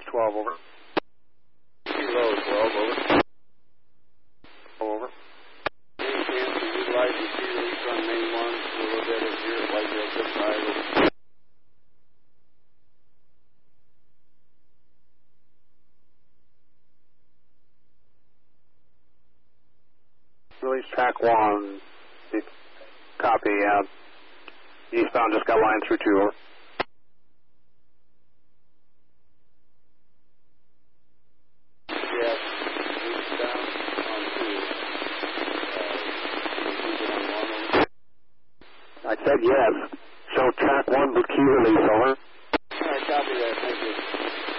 12, over. Kilo 12, over. Over. Any chance to utilize the key release on main 1 a little bit of here at Whitetail 55, over. Release track 1. Copy. Eastbound just got line through 2, over. Yes, eastbound on 2. I said yes. So track 1 with key release, over. Alright, copy that, thank you.